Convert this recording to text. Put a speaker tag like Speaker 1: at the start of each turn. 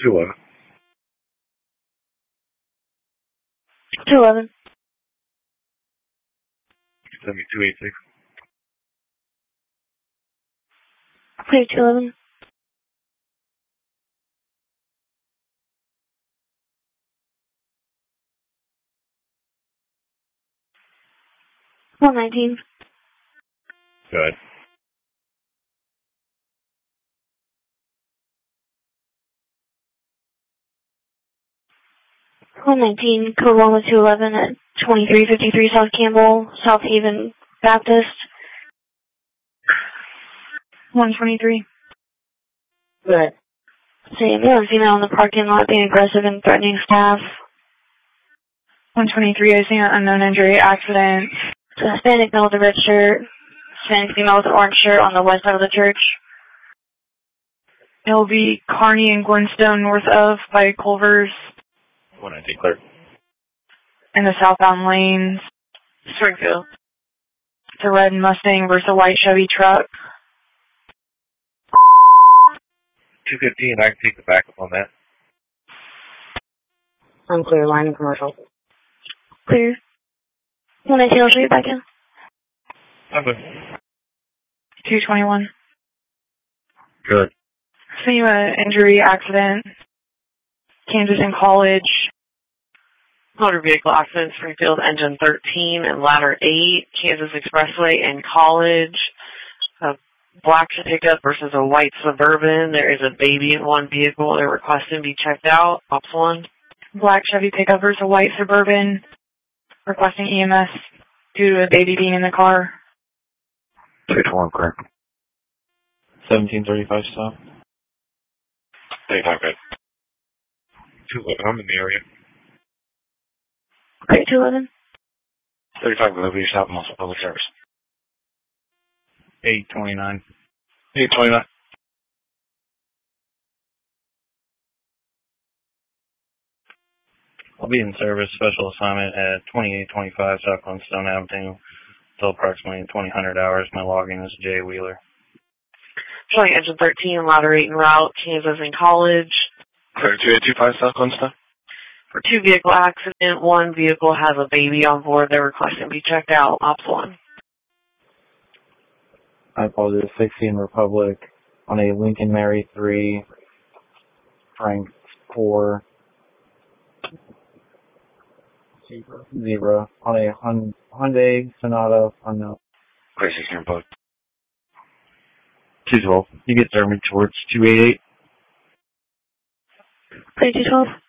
Speaker 1: 211.
Speaker 2: 211.
Speaker 1: Send me 286.
Speaker 2: Clear 211. One 19.
Speaker 1: Good.
Speaker 2: One 19, code 1 with 211 at 2353 South Campbell, South Haven Baptist. 123.
Speaker 3: Good.
Speaker 2: Say, male and female in the parking lot being aggressive and threatening staff. 123, I see an unknown injury, accident. Hispanic male with a red shirt, Hispanic female with an orange shirt on the west side of the church. It will be Kearney and Glenstone north of by Culver's.
Speaker 1: 119 clear.
Speaker 2: In the southbound lanes. Springfield. It's a red Mustang versus a white Chevy truck.
Speaker 1: 215, I can take the backup on that.
Speaker 3: Unclear, line of commercial.
Speaker 2: Clear. 119, I'll show you back in.
Speaker 1: Okay.
Speaker 2: 221.
Speaker 1: Good.
Speaker 2: So you had an injury, accident, Kansas and College.
Speaker 3: Motor vehicle accident, Springfield, engine 13 and ladder 8, Kansas Expressway and College. A black pickup versus a white Suburban. There is a baby in one vehicle. They're requesting to be checked out. Ops 1.
Speaker 2: Black Chevy pickup versus a white Suburban. Requesting EMS due to a baby being in the car.
Speaker 1: 6-1 clear.
Speaker 4: 1735 stop.
Speaker 1: 35 good. 211, I'm in the area.
Speaker 2: Great, 211.
Speaker 1: 35 good, we stop most public service.
Speaker 4: 829.
Speaker 1: 829.
Speaker 4: I'll be in service, special assignment at 2825 South Glenstone Avenue until approximately 2000 hours. My login is Jay Wheeler.
Speaker 3: Showing engine 13, ladder 8 en route, Kansas and College.
Speaker 1: Clear 2825 South Glenstone.
Speaker 3: For 2 vehicle accident, 1 vehicle has a baby on board. They're requesting to be checked out. Ops 1.
Speaker 4: I apologize, 16 Republic on a Lincoln Mary 3, Frank 4, Zebra on a Hyundai Sonata unknown.
Speaker 1: Clear 16 Republic.
Speaker 4: 212. You get service towards 288.
Speaker 2: Clear 212.